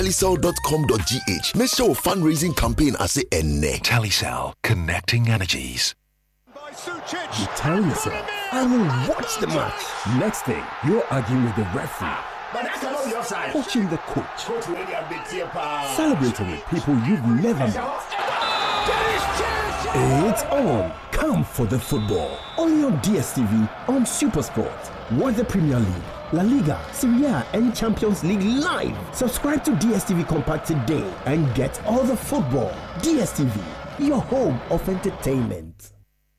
Telecel.com.gh. Make sure fundraising campaign as a enne. Telecel, connecting energies. You tell yourself, I will watch the match. Next thing, you're arguing with the referee. But that's not your side. Coaching the coach. Celebrating with people you've never met. It's on. Come for the football. Only on DSTV on SuperSport. Watch the Premier League, La Liga, Serie A, and Champions League live. Subscribe to DSTV Compact today and get all the football. DSTV, your home of entertainment.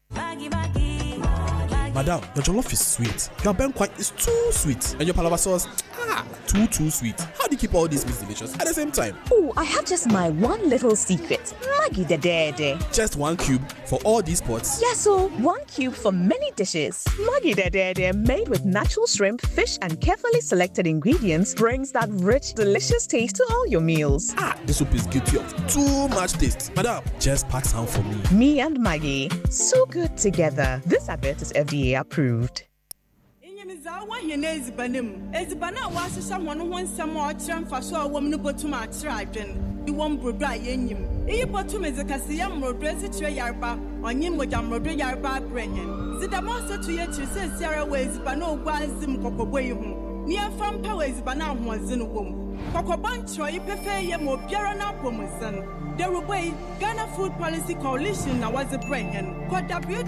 Madam, your jollof is sweet. Your Ben Quite is too sweet. And your palava sauce, too sweet. How do you keep all these meats delicious at the same time? Oh, I have just my one little secret. Maggie the Dede. Just 1 cube for all these pots? Yes, so 1 cube for many dishes. Maggie the Dede, made with natural shrimp, fish, and carefully selected ingredients, brings that rich, delicious taste to all your meals. This soup is guilty of too much taste. Madam, just pack some for me. Me and Maggie, so good together. This advert is FDA approved. The Rubai Ghana Food Policy Coalition now was a bringing. Call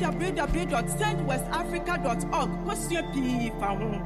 www.sendwestafrica.org. Question PE found.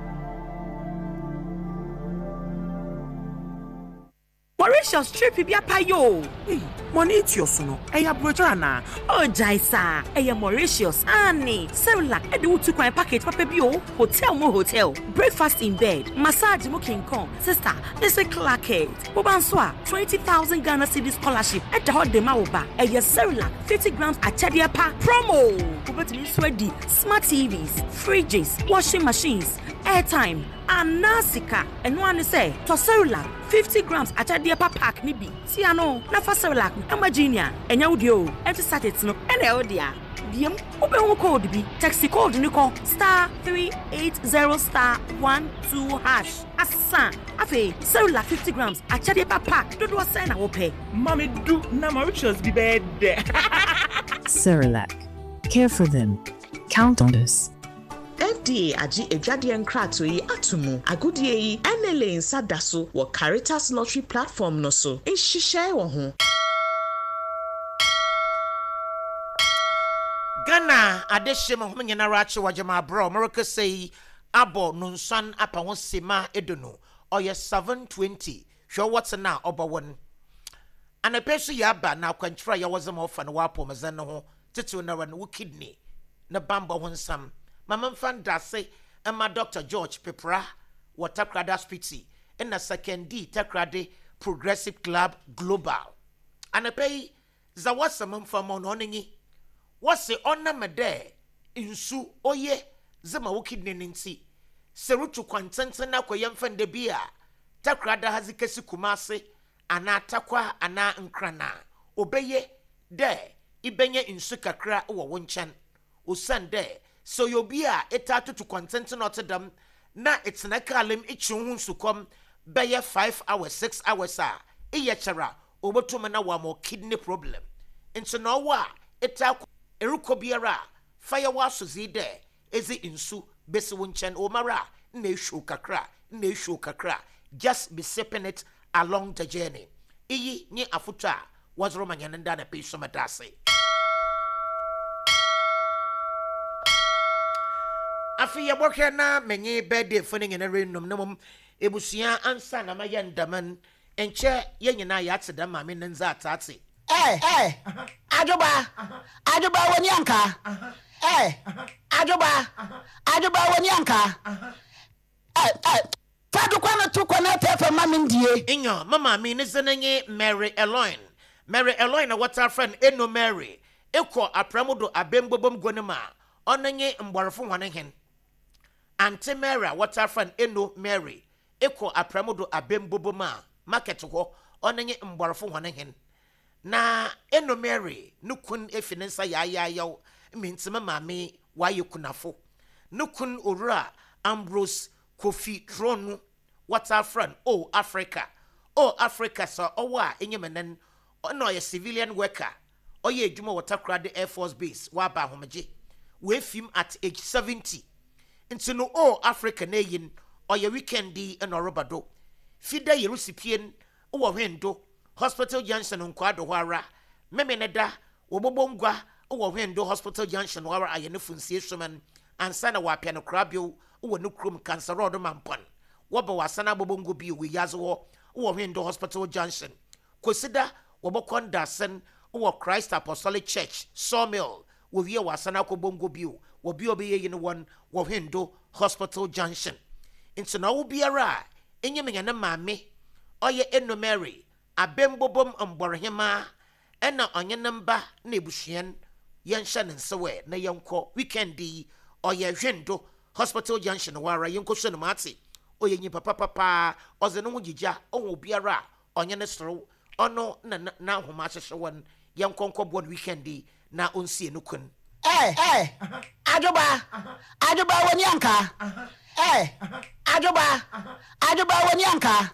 Mauritius trip bia payo. Money to your sono. Eya brojana. Oh Jaisa. Eya Mauritius. Annie. Cerelac. Edu to kwan package papa bio. Hotel mo hotel. Breakfast in bed. Massage mo king kong. Sister. This is Clarkett. Bobanswa. 20,000 Ghana cedi scholarship. At the hot dema oba. Eya Cerelac. 50 grams achadia pa. Promo. Ubetimi sweaty. Smart TVs. Fridges. Washing machines. Airtime. And Nasika. And one say. To Cerelac. 50 grams achadia pa pack ni bi. Tiano. Na fa Cerelac. Amaginia. Enya udio. Enti satet no. Ene odia. Diem. Open code bi. Text code ni ko. *380*12#. Asa. Afe. Cerelac 50 grams. Achadia pa pack. Dodo say na wo pe. Mommy do na Mauritius be bed. Cerelac. Care for them. Count on us. FDA aji ejwade nkrato yi atumu agudie yi NLA nsada so wo Caritas Lottery platform no so nhihye wo ho Ghana adehye mo nyina rache wajema bro America say abo no nsan apa ho sema edono oye 720 hwe what's na obawon ana peso ya ba na kwantra ya wazema ofa na wapo mazan ho tetu na ran wo kidney na bamba ho nsam Mama Fanda say, Emma Dr. George Pepra, Watakrada Spitzy, and a second D Takrade Progressive Club Global. And a pay Zawasam for Mononingi. What's the honor made in Su Oye Zamawoki Ninsi? Serutu Quantentana Koyam Fende Bia, Takrada Hazikesi Kumase, Ana Takwa, Ana Nkrana, Obeye, there, Ibenye in Sukakra or Wonchan, Usande. So you'll be etatu to content not to them. Na it's na kalim ichun sukom beye 5 hours, 6 hours iyechara obotumana wa mo kidney problem. Into no wa eta eruko biara fire wa sozide ezi insu besi wunchen omara na eshu kakra just be sipping it along the journey. Iyi ni afuta was romanyanda na pe somadase. Afi ya boke na menye birthday funi ngene renum namum ebusia ansa na mayendaman enche yenyina ya tseda mame nza atati ajoba woni anka ajoba woni anka fadu kwana tu kwana tefe mame ndie inyo mama mi ne zenenye Mary Eloin na water friend eno Mary ekwo apramudo abembobom gonema onenye mborofo hwane hen Ante Mary water friend eno Mary eko apramudo abemboboma market ho onenye mborofo hwane hen na eno Mary nukun efinensa ya mintima mame waye kunafo nukun ora Ambrose Kofi Tronu water friend Africa oh Africa so owa enyemenen no ye civilian worker oye adwuma Watakra Air Force Base wa ba homeje we film at age 70 into no oh Africa na yin oye weekendi en orobado fida ye recipient wo hwendo Hospital Junction nkwado hwara memeneda wobobongwa wo hwendo Hospital Junction hwara ayene funsie soman ansana wa piano krabio wo no krum cancer road mampon wo ba wasana bobongo bi we yazo wo hwendo Hospital Junction kosida wobokonda sen wo Christ Apostolic Church Sawmill wo wie wasana ko bongo bi wo bi obeye yin won wo hwendo Hospital Junction into na wo biara enyemenya na maame oye Enomary abembobom omborhema ena onye namba na ebuhyen yensha nsewe na yenko weekendi oye hwendo Hospital Junction wara yenko so no mate oye nyi papa oze no hugija onwo biara onye ne soro ono na homa hyehye won yenko nkobon weekendi na onsie no kun ajoba woni anka ajoba woni anka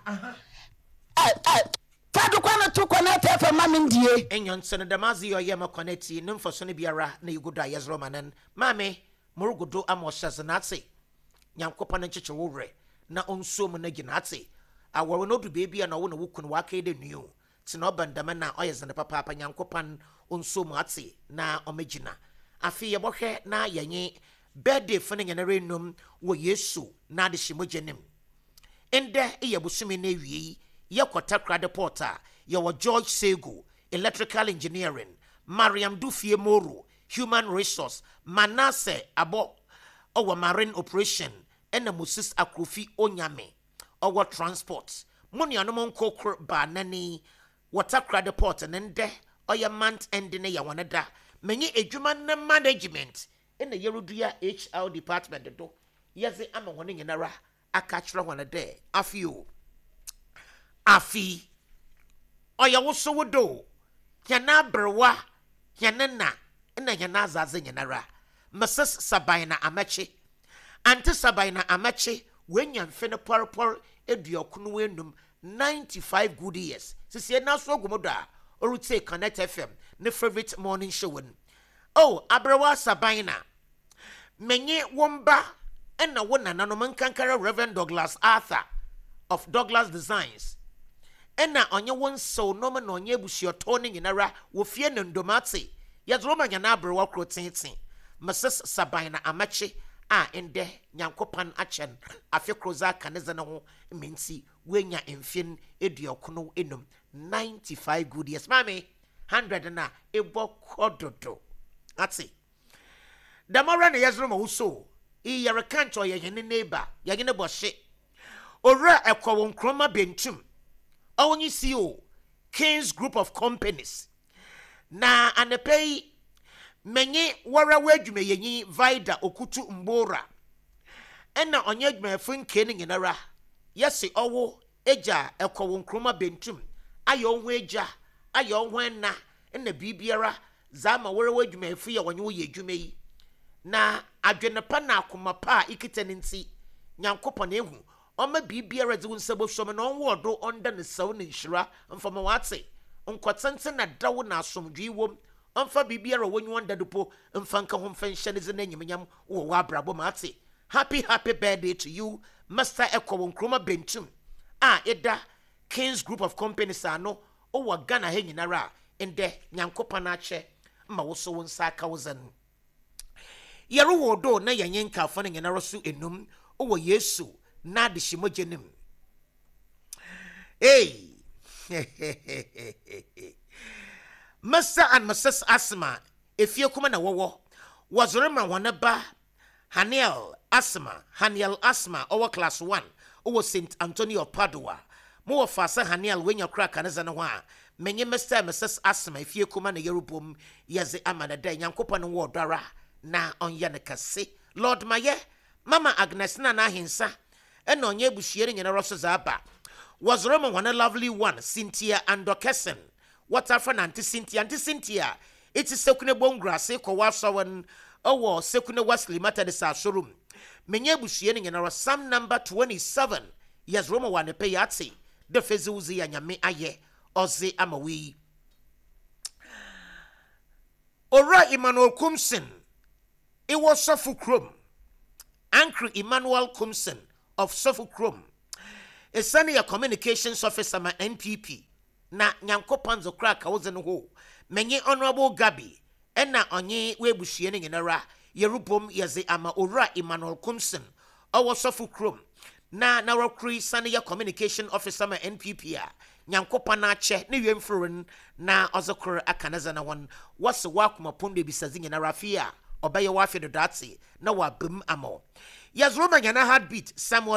Fadu kwana tu kwana tefe mamindie. Enyon sene damazi yo yema koneti nimfoso ne biara na yuguda yezro manen. Mame murugudo amoshaze natse. Nyankopa na ncheche wure na onso mu na ginatse. Aworo no du baby na wo na wukun waka de nu. Tina obandama na oyeze ne papa nyankopa onso mu atse na omegina. Afi ye bohwe na yenye birthday fene nyenere num wo Yesu na de shimogenem. Ende ye busumi na wie Watakra Porter, your George Segu, Electrical Engineering, Mariam Dufie Moro, Human Resource, Manasseh Abo, our Marine Operation, and the Moses Akrufi Onyame, our Transport, Money Anomon Kokro Banani, Watakra Porter, and de, or your month ending a wanada, many a human management in the Yerudia HR department. Yes, I'm a warning in a catch one a day, a few. Afi oya woso wodo yana brewa yana na yana zaze nyanara Mrs. Sabina Amache Ante Sabina Amache wenya mfene porpor eduokunu enum 95 good years sisi na so gomoda orute Connect FM ne favorite morning show oh abrewa Sabina menye womba na wona nanom nkankara Reverend Douglas Arthur of Douglas Designs ena onye won so no ma no onye busuo toning inara wo fie ne ndomate yezroma nya na abrewa krotintin Mrs. Sabina Amache a ende nyankopan achen afekroza kaneze ne ho minti wenya emfien eduokono enum 95 good years mami 100 na ebo kododo ati damara ne yezroma wuso I yere kancho ye hene neighbor ye hene boshe ora ekwo nkroma bentum Onyi CEO Kings Group of Companies na anepei menye wara wadwume yenyi Vida Okutu Mbora ena onye adwuma fun kene nyinara yesi owo eja ekowo nkroma bentum ayo ho eja ayo ho na ena bibiara zama wara wadwuma fu ye wonye wo ye adwuma yi na adwenepa na akoma pa ikitenenti nyankopɔ na ehu Oma bibiara de unsabo shome na onwodo onda ne saw ne nhira mfama wate nkwatente na dawo na asomdwi wom mfa bibiara wonyu onda dupo mfanka ho mfanhye ne zena nyimnyam wo wabrabo mate happy birthday to you Master Ekowo Nkroma Bentum eda Kings Group of Companies ano o Ghana ha nyinara ende nyankopa na ache ma wo so wonsa aka wozan yero wodo na yanyenka fa ne nyinara so enum o Yesu na de shimogenem hey Mr. and Mrs. Asma efie kuma na wowo wazorema wanaba Haniel Asma over class 1 over St. Antonio of Padua mo fasa Haniel wenya kra kaneza no ho a menye Mr. and Mrs. Asma efie kuma na yerubom yeze amana da nyankopa no wo dara na onye ne kase Lord Maye Mama Agnes na hinsa eno onye bushiere nyina roso zaba wazorema wana lovely one Cynthia Andokesen what afa na Auntie Cynthia it is sekune bongrase ko wasawan owo sekune Wesley Methodist Ashorum menye bushiere nyina Psalm number 27 yes Roma wane pe yati de fezuzi ya nyame aye oze amawi ora Emmanuel Kumson it was Sofukrom Ankre Emmanuel Kumson of Sofukrom a senior communications officer ma NPP na nyankopan zo crack awoze no ho menye honorable Gabi ena onye webuhie ne nyenara yerubom yeze ama ora Emmanuel Kumson owo Sofukrom na wakri senior communication officer ma NPP a nyankopan na che ne wemfroen na ozokor akanaza na won wase wakuma pondo bisazi nyenara afia obeye wafe do datse na wabem amo yazroma nyana heartbeat Samuel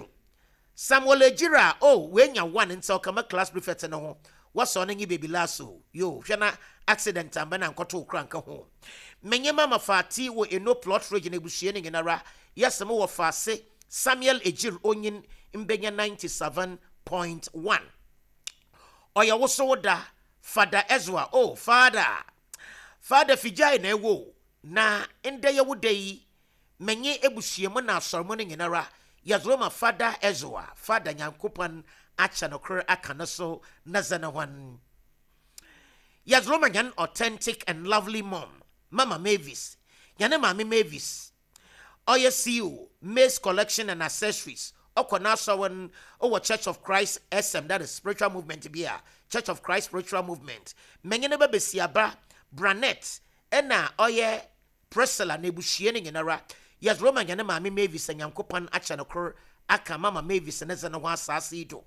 Ejira wenya one until kama class prefect na ho waso na nyi baby lasso yo hwena accident amba na nkoto kranka ho menyema mafati wo eno plot region ebuhie ne ngenara yesem wo fase Samuel Ejir onyin mbenya 97.1 oya wo so da Father Ezra Father Fijai na ewo na ende ye wo dei menye ebuhie mo na asormo ne ngenara yazroma Father Ezra Father nyankopan acha no kre akana so nazanawan yazroma nyan authentic and lovely mom Mama Mavis yane mami Mavis OSCU Maize Collection and Accessories okona sawan owo Church of Christ SM, that is spiritual movement bia Church of Christ spiritual movement menye ne babesiaba Branet ena oye Priscilla nebuhie ne ngenara yazroma nyane mami Mavis nyankopan acha no kre aka Mama Mavis nezana wa asase do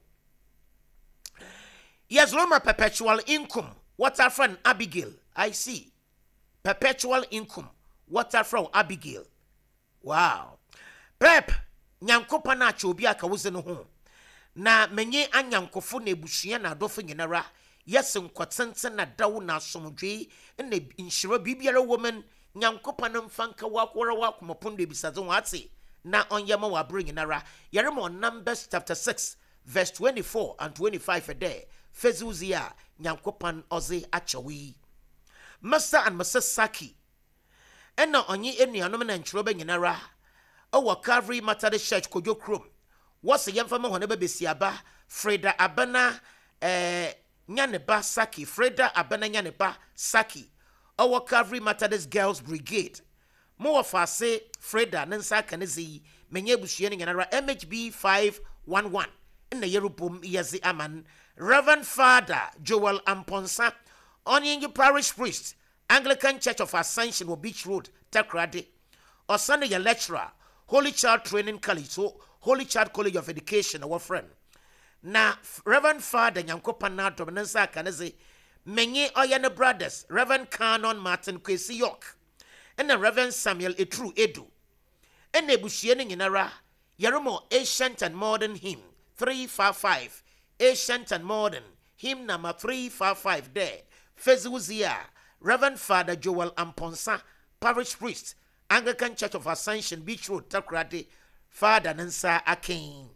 yazroma perpetual income waterfront Abigail I see perpetual income waterfront Abigail wow pep nyankopan acha obi aka woze no ho na menye anyankofo na ebuhia na adofo nyenara yes nkwatenten na dawo na asomdwe na inshira bibiara woman nyankopan mfanka wakwora wakomopondo ebisaze wate na onyema wabre nyenara yaremo Numbers chapter 6 verse 24 and 25 a day fezuzia nyankopan oze achawi Master and Mrs. Saki ena onye enuanom na nchrobe nyenara owo Calvary Methodist Church Kojo Krom wose yemfama hone bebesiaba Freda Abana nyaneba Saki Freda Abana nyaneba Saki owo Calvary Methodist Girls Brigade mo wafase Freda nensa kanezi menye buhie ne nyenara MHB 511 na yerubum yezi aman Reverend Father Joel Amponsa Onyingi Parish Priest Anglican Church of Ascension wo Beach Road Takrade Osane ya lecturer Holy Child Training College so Holy Child College of Education our friend na Reverend Father nyankopan na dominansa kanezi menye oyane brothers Reverend Canon Martin Kwesi York and Reverend Samuel Etru Edu and ebuhie ne nyenara yeremo Ancient and Modern Hymn 355 Ancient and Modern Hymn number 355 there Fezuzia Reverend Father Joel Amponsa Parish Priest Anglican Church of Ascension Beach Road Takrade Father Nansa Akin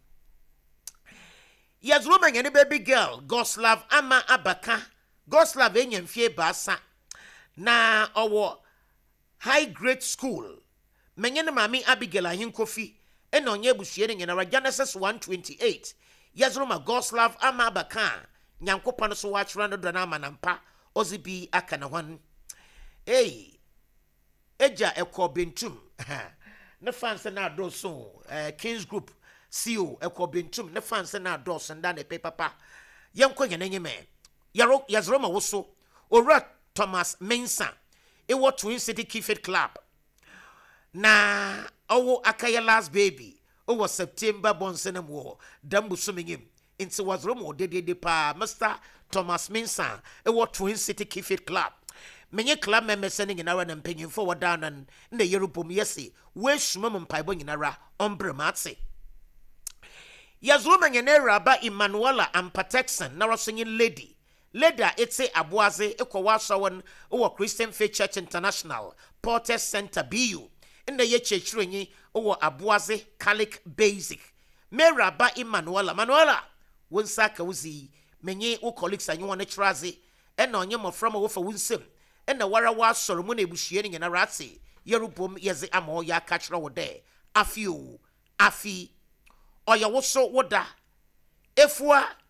yazroma nyane baby girl Goslav Ama Abaka Goslav enyemfie basa na owo High Grade School menye ne mami Abigail Ahinkofi ena onye buhie ne nyenara Genesis 1:28 yazroma Goslav Ama Abaka nyankopan so wachira no do na amanampa ozibi aka na hwan eja ekobentum ne fans na do so Kings Group CEO ekobentum ne fans na do so nda ne papa yenko nyenenye yaro yazroma woso ora Thomas Mensa ewo Twin City Kifet Club na owo akaya last baby owo September bonsenem wo dambu suminyim inti wazroma odedede pa Mr. Thomas Mensa ewo Twin City Kifet Club menye club members sending inara na mpanyimfo wadan na na yerubom yesi we shuma mpaibo nyinara ombre matse yazuma nyenera ba Emmanuela Ampatexon na rosonyin lady etse aboaze ekwa sawon owo Christian Faith Church International Porter Center BU na ye chechirenyi owo aboaze Catholic Basic mera ba Manuela wonsaka wuzi menye wo colleagues anyo na chiraze ena onye moframa wo fa wunsem ena wara wa soro mu na ebuhie ne nyina rate yerubom yeze amo ya kachira wo de afi oya wo so woda efua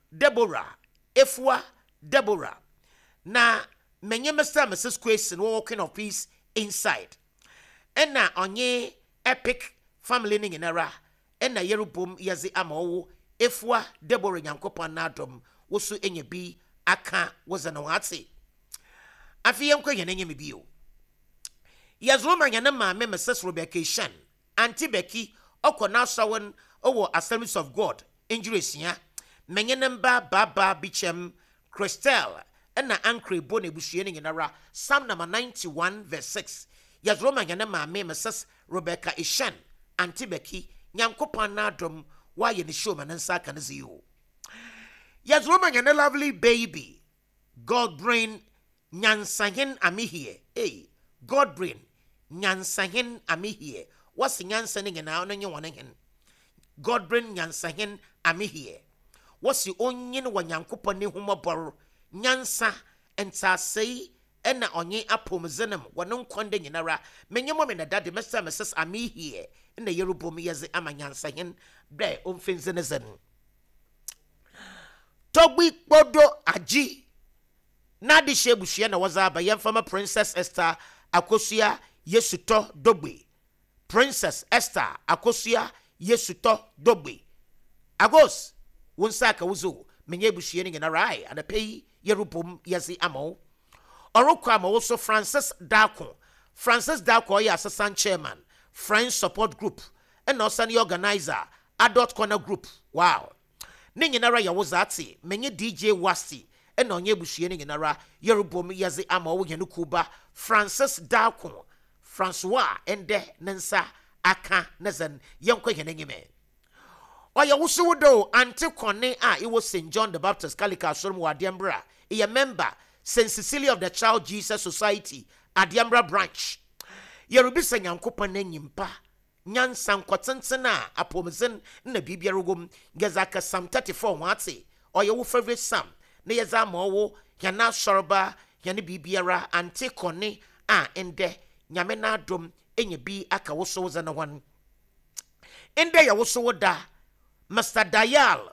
Deborah Efua Deborah na menye Mr. and Mrs. Question walking of peace inside ena onye epic family ning inara ena yerubum yazi amawo Efua Deborah Nyankopon nadom wosu enye bi aka wozana wate afi yenko yenenye me bio yazoma nyane ma me Mrs. Rebecca Shan Auntie Becky okona sawon owo Assemblies of God injuresia menye namba baba bichem Christelle ena ankre bone bushie ne nyinara Psalm number 91 verse 6 yazoma nyane ma me Mrs. Rebecca Ishan Auntie Becky Nyankopon nadom wa ye ne show manansa kanziyo yazoma nyane lovely baby God brain nyansahin amihie God brain nyansahin amihie wasi nyansa ne nyina ono nye wonen God brain nyansahin amihie wasi onyin wa Nyankopon ne humobor nyansa entasei ena onye apomzenem wonon konde nyinara menyemo me na dade Mr. Mrs. amihie na yerubom yeze ama nyansahin bre omfenzenezen Togbi Bodo Aji Nadi Shebushia na wazaba yemfama Princess Esther Akosia Yesuto Dogbe Princess Esther Akosia Yesuto Dogbe Agos Wunsaka wuzo menye bushie ni na rai ana pei yerubom yezi amo Orokwa ma also Francis Dako ya assistant chairman Friends Support Group and also the organizer Adult Corner Group wow Ninginara ya wozati menye DJ Wasti eno onye bushie ninginara yerubom yazi ama wo yenu kuba Francis Dako Francois ende nensa aka nezen yenko yenengime Oya wusudo antikone it was St. John the Baptist Kalika Solomon Adiambra a member St. Cecilia of the Child Jesus Society Adiambra branch Yerubisa Nyankopon nyimpa nyansa nkwatentena apomzen na bibia rugum gezaka Psalm 34 wate oya wo favorite psalm na yeza mawo yana shorba yana bibiara antikone ende nyame na adom enye bi aka wo so za na wan ende ya wo so da Mr. Dayal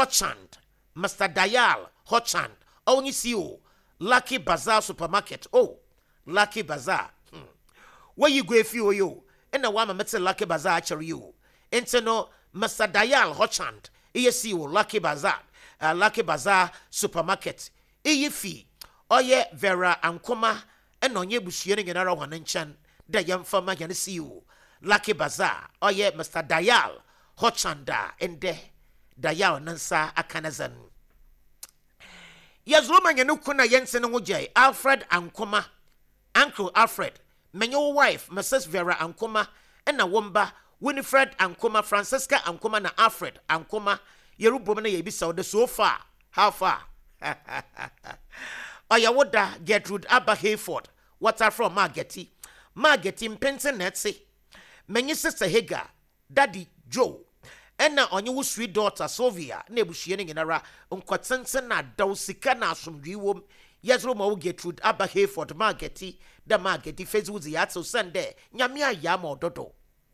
Hochand only CEO Lucky Bazaar Supermarket Lucky Bazaar where you go if you and a woman met Lucky Bazaar actually you no Mr. Dayal Hochand CEO Lucky Bazaar Supermarket fee oye Vera Ankoma and onye bushie ne genara wanenchan da yamfama yana CEO Lucky Bazaar oye Mr. Dayal Hochanda ende Dayal nansa akanazan yazuma nyanu kuna yense no jai Alfred Ankoma Uncle Alfred menyo wife Mrs. Vera Ankoma ena womba Winifred Ankoma Francisca Ankoma na Alfred Ankoma yerubom na yebisa ode so far how far oya woda Gertrude Abba Hayford water from Margeti mpente netsi menyi sister Hega Daddy Joe ena onye wo sweet daughter Sylvia na ebushie ne nginara nkwatsentse na dawsika na asomdwi wom yezro ma wo Gertrude Abba Hayford Margeti da Margeti Facebook yatso sende nyame aya ma ododo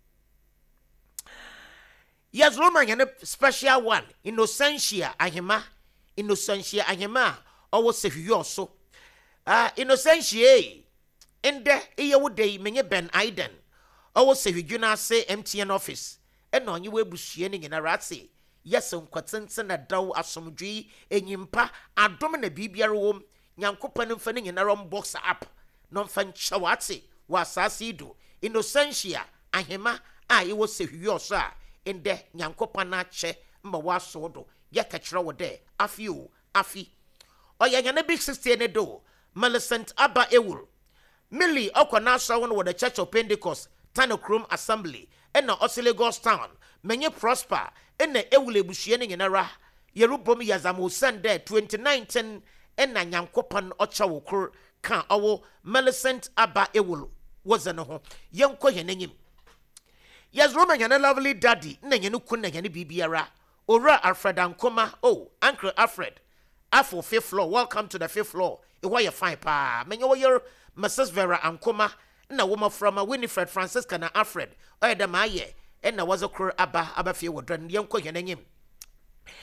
yezro ma nyane special one Innocentia Ahema owo sehwio so Innocentia ende iye wo dei menye Ben Aiden owo sehwidwuna se MTN office eno onye we bushie ne nyina rate yes nkwatente na daw asomdwi enyimpa adom na bibiare wom Nyankopon mfa ne nyina rom box app no mfa nchawate wa asase do Innocentia Ahema iwo sehwio so ende Nyankopon na che mba waso do yakachira wo de afi oya nyane big 60 ne do Millicent Abba Ewul Millie okwana sawon wo the Church of Pentecost Tanokrom Assembly ena Lagos Town menye Prosper ena Ewul ebushie ne nyinara yerubom yazamo Sunday 2019 ena Nyankopon ochawokor kan owo Millicent Abba Ewul wozane ho yenko yenanyim yazroma nyane lovely daddy na nyane kun na nyane bibiara Ora Alfred Ankoma Uncle Alfred Afo 5th floor welcome to the 5th floor why you fine pa menye wo your Mrs. Vera Ankoma na woman from Winifred Francisca na Alfred oyeda maye na wazo kro aba fie wodran yenko yenanyim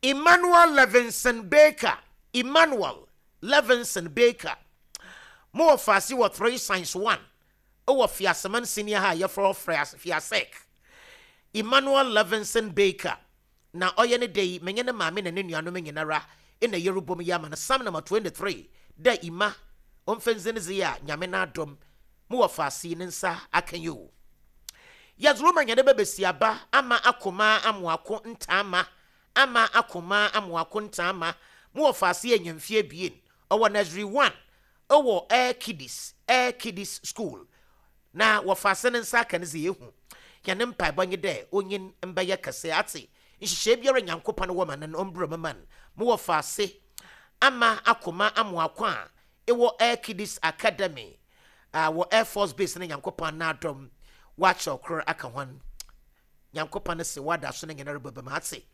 Emmanuel Levinson Baker. Emmanuel Levinson Baker. More fast you 3 science 1. Oh, Fiasaman Senior High, you're for Fiasek. Emmanuel Levinson Baker. Now, oyene day, Mengena Mammy and Yanoming in Ara in a Yerubum Yaman, Sam number 23. De Ima, Umfenzinizia, Yamena Drum, more fast seen in Sa, Akanyu. Yas Roman Yanabesiaba, Ama Akuma, Amwako Ntama, Ama Akuma, Amwako Ntama, more fast yen Yamfie Bien, or Nazri 1, or Air Kiddies School. Now, what fasten and sack and see you. Yanem Pai Banya de, Onion and Baya Caseati. Shape your young copan woman and umbrella man. More fast say, Ama Akuma Amwakwa, it will Air Kiddies Academy. Our Air Force Base and young copan nadum. Watch or cur akawan. Young copan say what that's in a rubber.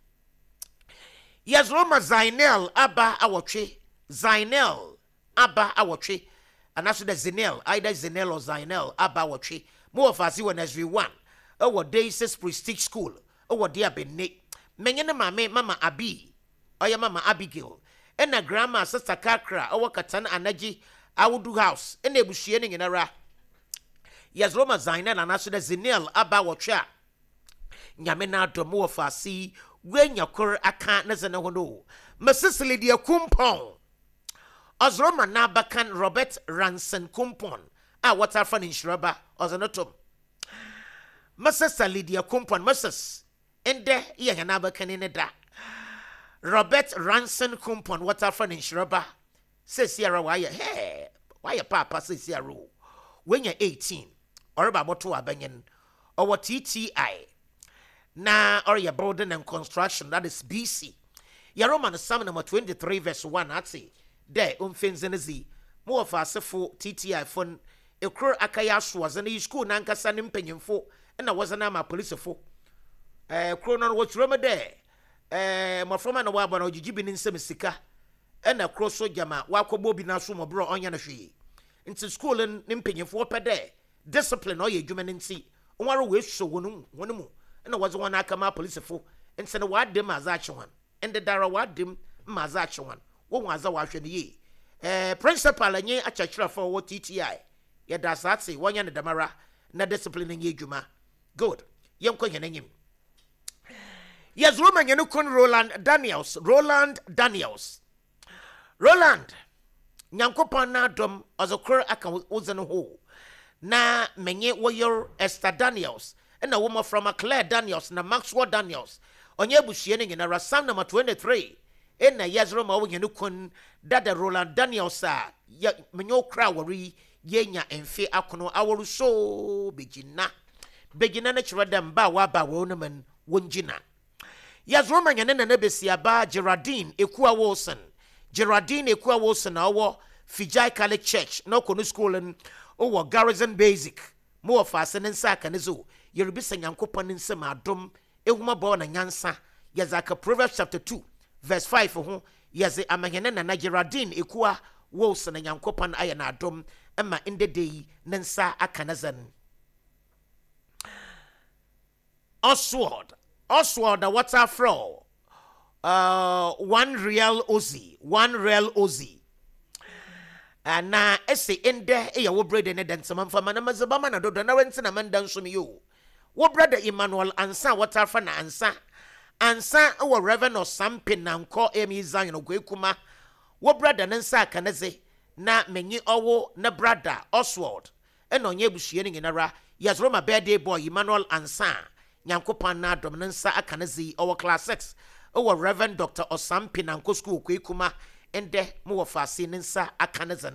Yes, Roma Zainel Abba our tree. Zainel Abba our tree. And that's the Zinel, either Zinel or Zainel Abba our tree. More of us you and as we want. Our days is prestige school. Our dear Benny. Mengena mama Abi. Oya mama Abigail. And a grandma sister Kakra. Our Katana Anaji. I will do house. And they will sharing in a ra. Yes, Roma Zainel and also the Zinel Abba our tree. Nyamena to more of us see. When your cur I can't know. Mrs. Lydia Kumpon. Ozroma Nabakan Robert Ranson Kumpon. What's our fun in Shrubber? Ozanotum. Mrs. Lydia Kumpon, Mrs. And there, Yanabakan in a da. Robert Ranson Kumpon, what's our fun in Shrubber? Says Sierra, why your papa says Sierra. When you're 18, or about to Abanyan, or what TTI. Na or your building and construction, that is BC. Your Roman Psalm number 23, verse 1, I'd say. There, Zenezi, more of us for TTI fun. A crow Akayash was an school Nanka San Impenium for, and I was an armor police for. Cronon was Roma there. My former Waban or Jibin in Semisika, and a cross Sojama, Wako Bobby Nasuma bro on Yanashi. Into school and Impenium for per day. Discipline or ye human in sea. One wish so one more. And I was one Akama police for, and send a wad dim Mazachuan, and the Dara wad dim Mazachuan. What was the wash in the ye? Principal and ye a church for what TTI. Yet that's that say one yan damara, na disciplining ye juma. Good. Young coin him. Yes, Roman Yanukun Roland Daniels. Roland. Nyankopana dom as a cur account was an hole. Na menye warrior Esther Daniels. And a woman from a Claire Daniels na Maxwell Daniels. On ye bushianing in a Rasam number 23. In a Yazroma Yanukun Dada Roland Daniels ya menyo crowry yenya and fe akono our so begina. Begina natural them ba waba woman wunjina. Yazroma Yanan and Nebesia ba Gerardine Ekua Wilson. Gerardine Ekua Wilson our Fijai College Church, no Konu School and over Garrison Basic. More fasten and sack and zo. You'll be saying Yankopan in Sema Dom, Euma born and Yansa. Yazaka Proverbs chapter 2, verse 5 for whom Yaze Amahanan and Gerardine Ekua Wilson and Yankopan Ayana Dom, Emma in the day, Nansa Akanazan. Oswald, the water fro. 1 real Aussie. And na ese ende e ya wo brother ne dan samam fa manama zabama na dodo na wenti na man dan so me yo wo brother Emmanuel ansa water fa na ansa wo Reverend Osampe na nko emi Zion ogwekuma wo brother ne nsa kaneze na menyi owo na brother Oswald e no nye buhie ne nginara yes Roma birthday boy Emmanuel ansa nyankopan na dom ne nsa akaneze owo class 6 owo Reverend Dr. Osampe na nko school ogwekuma ende mo fasi nsa akanezan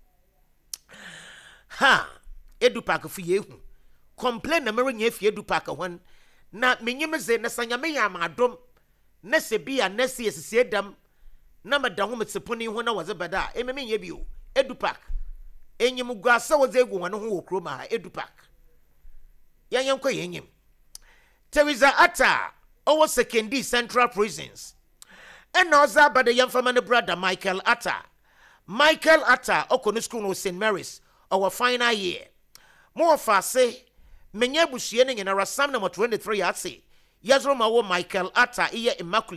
ha edupak fu yehu complain na mero nya fi edupak hon na menyemze na sanyame ya amadom na se bia na se esisi dam na madanwo metseponi ho na waze bada ememe nya bio edupak enyim guasa waze egu ho ho okroma ha edupak yanyanko yenyim Teresa Atta owo Sekendi Central Prisons. And now by the young family brother Michael Atta. Michael Atta, Okonu School of St. Mary's, our final year. More fast say, Menyabu Shiening in our Psalm number 23 at say, Yazroma Michael Atta, Iya Immaculate,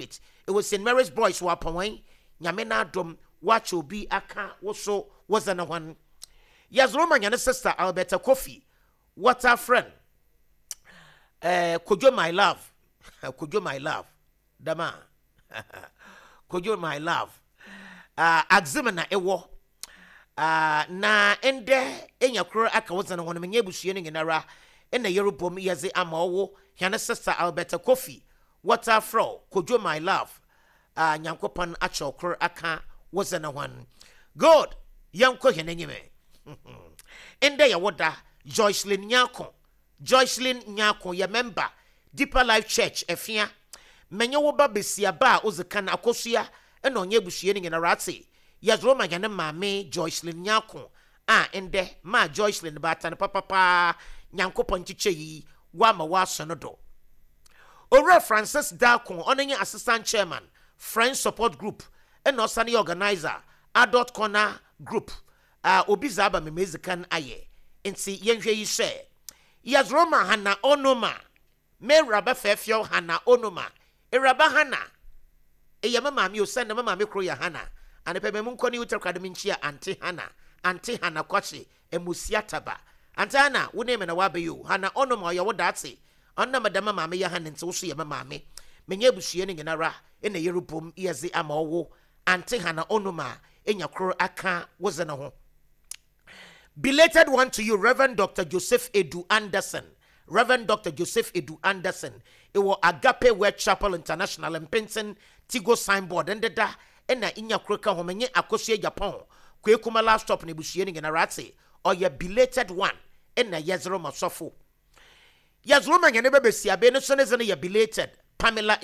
it was St. Mary's Boys who appoint Yamena Dom, watch will be aka, also was an one. Yes, Roman and sister Alberta Coffee, what our friend. Could you my love? Could you my love? Dama. Could you my love? Aximana ewo. Na ende enya kro aka wazana wana menye busuye ni nara ena yerubom yaze ama owo yana sister Alberta Coffee what a fro could you my love nyankopan acho kro aka wazana wan good yanko hene nyime ende ya woda Joycelyn Nyako ya member Deeper Life Church efia menye wo ba besia ba ozekana akosua ena onye busuye ni nara ate Yazroma yana mame Joycelyn Nyako ende ma Joycelyn bata papa nyankopo nchiche yi wa ma wa sonodo Ore Francis Dakon onenye assistant chairman Friends Support Group and osani organizer Adult Corner Group obiza aba memezikan aye nti yenhwe yi hye Yazroma hana onoma me raba fefio hana onoma raba hana eyama mame osana mame kro ya hana and pe memu nkoni uter academy nchia anti hana kwachi emusiataba antana wone me na wabeyo hana onoma ya wodate onna madama mame ya hana nti wo so ya mame menye busuye ni ngenara ena yerubom yeze amawo anti hana onoma enyakro aka wozena ho. Belated one to you, Reverend Dr. Joseph Edu Anderson. Reverend Dr. Joseph Edu Anderson. It was Agape Word Chapel International and Penson Tigo signboard and da ena inya kroka homenye akosue Japan kwe kuma last stop ne busuye ni generate or ye belated one ena yezro masofo yezro manyane bebesia be no so ne ye belated Pamela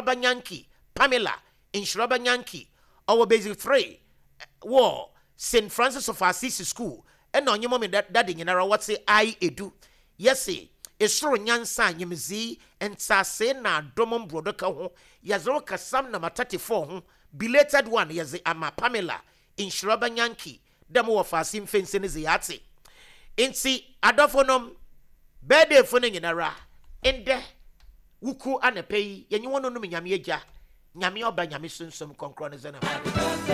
Inshiraba Nyanki our basic 3 war St. Francis of Assisi School ena onyemo me daddy nyinara what say I edu yesi esoro nyansa nyemzi ensase na domom brodoka ho yezro kasam na matati 4 ho belated one yeze ama Pamela Inshiraba Nyanki demo of asim fense ne ziyate inti adofonom birthday fone nyinara ende wuku anepei yenyi wono no nyame agya nyame oba nyame sunsom konkro ne zena